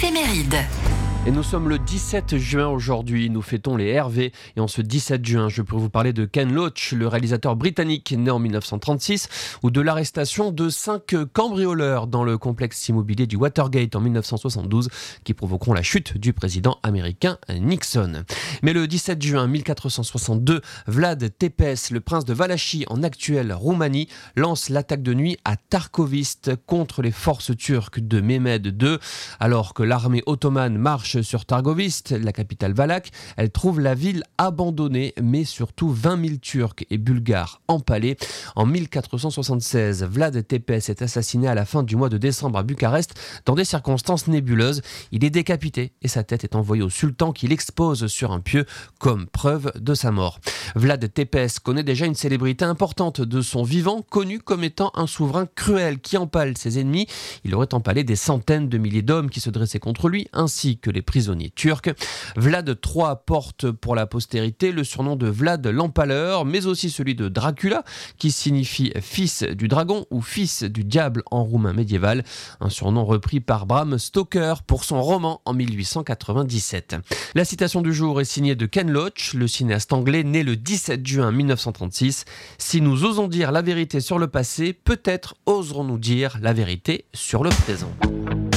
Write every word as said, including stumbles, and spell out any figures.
Éphéméride. Et nous sommes le dix-sept juin aujourd'hui, nous fêtons les Hervé. Et en ce dix-sept juin, je peux vous parler de Ken Loach, le réalisateur britannique né en mille neuf cent trente-six, ou de l'arrestation de cinq cambrioleurs dans le complexe immobilier du Watergate en mille neuf cent soixante-douze, qui provoqueront la chute du président américain Nixon. Mais le dix-sept juin mille quatre cent soixante-deux, Vlad Tepes, le prince de Valachie en actuelle Roumanie, lance l'attaque de nuit à Tarkoviste contre les forces turques de Mehmed deux. Alors que l'armée ottomane marche sur Targoviste, la capitale valaque, elle trouve la ville abandonnée, mais surtout vingt mille Turcs et Bulgares empalés. En mille quatre cent soixante-seize, Vlad Tepes est assassiné à la fin du mois de décembre à Bucarest dans des circonstances nébuleuses. Il est décapité et sa tête est envoyée au sultan qui l'expose sur un pieu comme preuve de sa mort. Vlad Tepes connaît déjà une célébrité importante de son vivant, connu comme étant un souverain cruel qui empale ses ennemis. Il aurait empalé des centaines de milliers d'hommes qui se dressaient contre lui, ainsi que les prisonniers turcs. Vlad trois porte pour la postérité le surnom de Vlad l'Empaleur, mais aussi celui de Dracula, qui signifie fils du dragon ou fils du diable en roumain médiéval, un surnom repris par Bram Stoker pour son roman en mille huit cent quatre-vingt-dix-sept. La citation du jour est signée de Ken Loach, le cinéaste anglais né le dix-sept juin mille neuf cent trente-six. Si nous osons dire la vérité sur le passé, peut-être oserons-nous dire la vérité sur le présent.